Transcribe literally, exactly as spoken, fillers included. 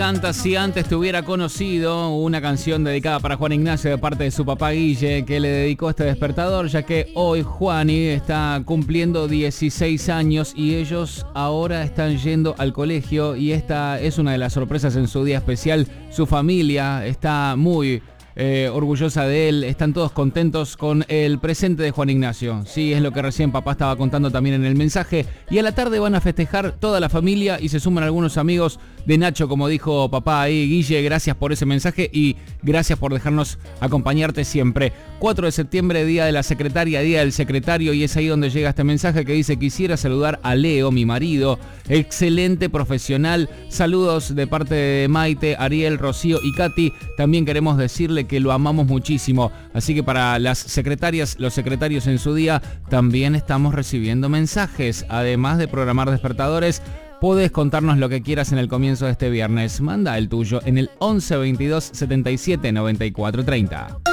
canta Si antes te hubiera conocido, una canción dedicada para Juan Ignacio de parte de su papá Guille, que le dedicó este despertador, ya que hoy Juani está cumpliendo dieciséis años y ellos ahora están yendo al colegio, y esta es una de las sorpresas en su día especial. Su familia está muy Eh, orgullosa de él, están todos contentos con el presente de Juan Ignacio. Sí, es lo que recién papá estaba contando también en el mensaje. Y a la tarde van a festejar toda la familia y se suman algunos amigos de Nacho, como dijo papá ahí. Guille, gracias por ese mensaje y gracias por dejarnos acompañarte siempre. cuatro de septiembre, día de la secretaria, día del secretario, y es ahí donde llega este mensaje que dice: quisiera saludar a Leo, mi marido, excelente profesional. Saludos de parte de Maite, Ariel, Rocío y Katy. También queremos decirle que lo amamos muchísimo. Así que para las secretarias, los secretarios en su día, también estamos recibiendo mensajes. Además de programar despertadores, podés contarnos lo que quieras en el comienzo de este viernes. Manda el tuyo en el once veintidós setenta y siete noventa y cuatro treinta.